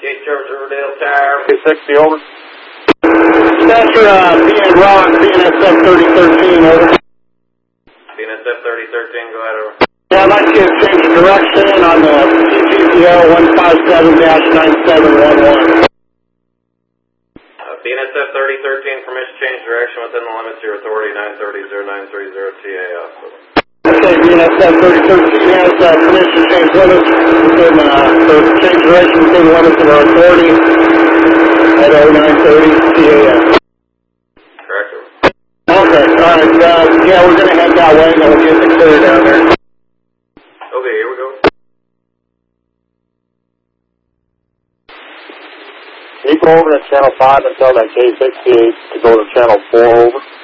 Gate Service Riverdale Tower. 260, over. Dispatcher, BN Rock, BNSF 3013, over. BNSF 3013, go ahead, over. Yeah, I'd like to change direction on the CGPO 157-9711. BNSF 3013, permission change direction within the limits of your authority, 930-0930 TAF. Okay, BNSF 3013 has permission to change limits within, change direction within the limits of our authority at 0930 TAF. Correct, over. Okay, alright, yeah, we're gonna head that way and then we'll get the clear down there. Okay, here we go. You go over to channel 5 and tell that K68 to go to channel 4, over.